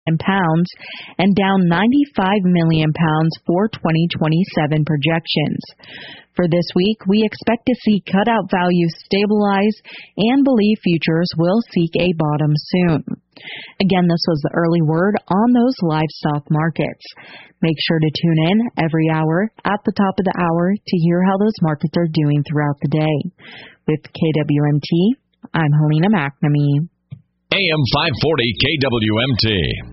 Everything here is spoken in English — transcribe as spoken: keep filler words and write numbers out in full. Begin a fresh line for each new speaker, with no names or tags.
million pounds and down ninety-five million pounds for twenty twenty-seven projections. For this week, we expect to see cutout values stabilize and believe futures will seek a bottom soon. Again, this was the early word on those livestock markets. Make sure to tune in every hour at the top of the hour to hear how those markets are doing throughout the day. With K W M T, I'm Helena McNamee.
A M five forty K W M T.